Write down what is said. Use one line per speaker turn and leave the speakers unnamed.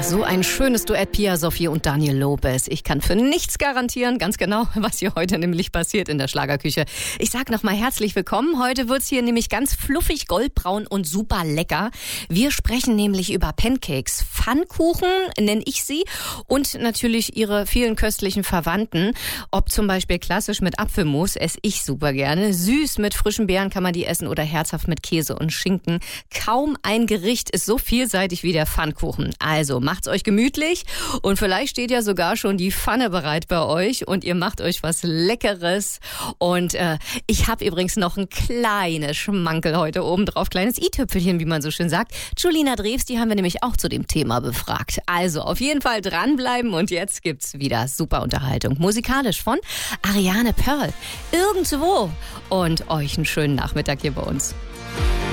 So ein schönes Duett, Pia Sophie und Daniel Lopez. Ich kann für nichts garantieren, ganz genau, was hier heute nämlich passiert in der Schlagerküche. Ich sag nochmal herzlich willkommen. Heute wird's hier nämlich ganz fluffig, goldbraun und super lecker. Wir sprechen nämlich über Pancakes, Pfannkuchen nenne ich sie, und natürlich ihre vielen köstlichen Verwandten. Ob zum Beispiel klassisch mit Apfelmus, esse ich super gerne. Süß mit frischen Beeren kann man die essen oder herzhaft mit Käse und Schinken. Kaum ein Gericht ist so vielseitig wie der Pfannkuchen. Also macht's euch gemütlich und vielleicht steht ja sogar schon die Pfanne bereit bei euch und ihr macht euch was Leckeres. Und ich habe übrigens noch ein kleines Schmankerl heute oben drauf, kleines i-Tüpfelchen, wie man so schön sagt. Julina Drews, die haben wir nämlich auch zu dem Thema befragt. Also auf jeden Fall dranbleiben und jetzt gibt's wieder super Unterhaltung. Musikalisch von Ariane Pearl. Irgendwo. Und euch einen schönen Nachmittag hier bei uns.